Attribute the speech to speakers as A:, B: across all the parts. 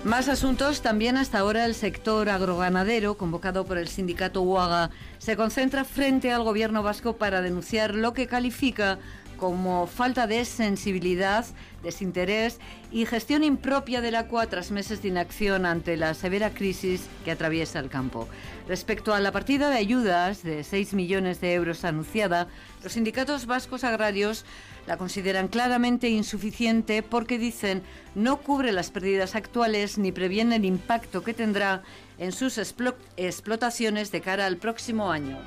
A: Más asuntos. También hasta ahora el sector agroganadero, convocado por el sindicato UAGA, se concentra frente al gobierno vasco para denunciar lo que califica como falta de sensibilidad, desinterés y gestión impropia del ACUA tras meses de inacción ante la severa crisis que atraviesa el campo. Respecto a la partida de ayudas de 6 millones de euros anunciada, los sindicatos vascos agrarios la consideran claramente insuficiente porque dicen no cubre las pérdidas actuales ni previene el impacto que tendrá en sus explotaciones de cara al próximo año.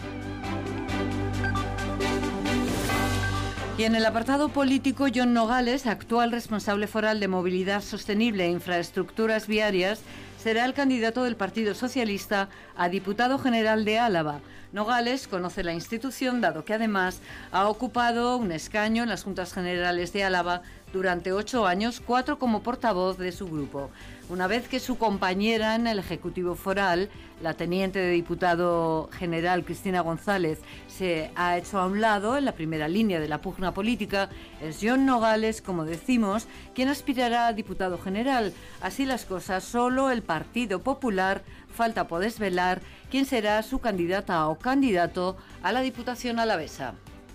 A: Y en el apartado político, Jon Nogales, actual responsable foral de Movilidad Sostenible e Infraestructuras Viarias, será el candidato del Partido Socialista a diputado general de Álava. Nogales conoce la institución, dado que además ha ocupado un escaño en las Juntas Generales de Álava durante 8 años, 4 como portavoz de su grupo. Una vez que su compañera en el Ejecutivo Foral, la teniente de diputado general Cristina González, se ha hecho a un lado en la primera línea de la pugna política, es Jon Nogales, como decimos, quien aspirará a diputado general. Así las cosas, solo el Partido Popular falta por desvelar quién será su candidata o candidato a la Diputación alavesa.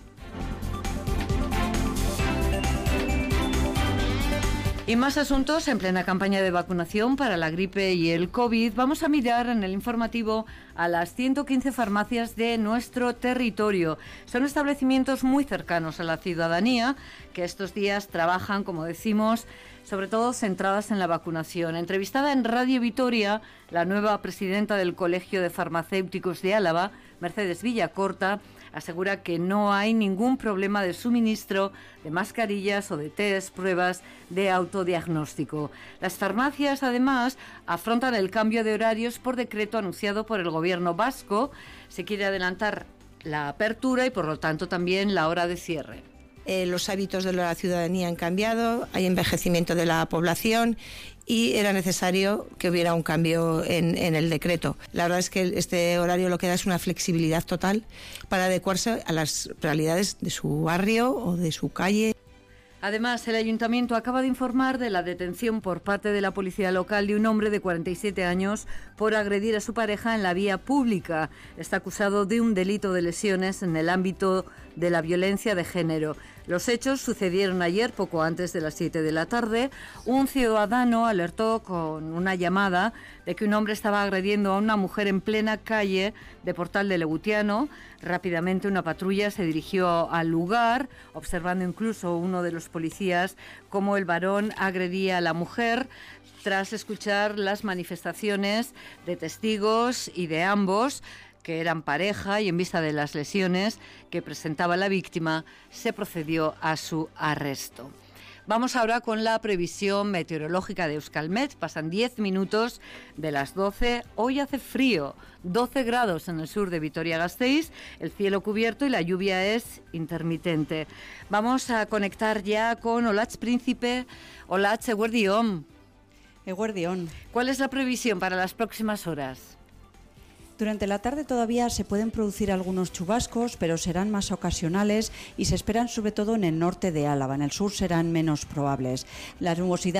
A: Y más asuntos. En plena campaña de vacunación para la gripe y el COVID, vamos a mirar en el informativo a las 115 farmacias de nuestro territorio. Son establecimientos muy cercanos a la ciudadanía que estos días trabajan, como decimos, sobre todo centradas en la vacunación. Entrevistada en Radio Vitoria, la nueva presidenta del Colegio de Farmacéuticos de Álava, Mercedes Villacorta, asegura que no hay ningún problema de suministro de mascarillas o de test, pruebas de autodiagnóstico. Las farmacias, además, afrontan el cambio de horarios por decreto anunciado por el gobierno vasco. Se quiere adelantar la apertura y, por lo tanto, también la hora de cierre.
B: Los hábitos de la ciudadanía han cambiado, hay envejecimiento de la población y era necesario que hubiera un cambio en el decreto. La verdad es que este horario lo que da es una flexibilidad total para adecuarse a las realidades de su barrio o de su calle.
A: Además, el Ayuntamiento acaba de informar de la detención por parte de la policía local de un hombre de 47 años por agredir a su pareja en la vía pública. Está acusado de un delito de lesiones en el ámbito de la violencia de género. Los hechos sucedieron ayer, poco antes de las 7 de la tarde. Un ciudadano alertó con una llamada de que un hombre estaba agrediendo a una mujer en plena calle de Portal de Legutiano. Rápidamente una patrulla se dirigió al lugar, observando incluso uno de los policías cómo el varón agredía a la mujer. Tras escuchar las manifestaciones de testigos y de ambos, que eran pareja, y en vista de las lesiones que presentaba la víctima, se procedió a su arresto. Vamos ahora con la previsión meteorológica de Euskalmet. Pasan 10 minutos de las 12. Hoy hace frío, 12 grados en el sur de Vitoria-Gasteiz, el cielo cubierto y la lluvia es intermitente. Vamos a conectar ya con Olatz Príncipe. Olatz, eguerdión.
C: Eguerdión.
A: ¿Cuál es la previsión para las próximas horas?
C: Durante la tarde todavía se pueden producir algunos chubascos, pero serán más ocasionales y se esperan sobre todo en el norte de Álava. En el sur serán menos probables. La nubosidad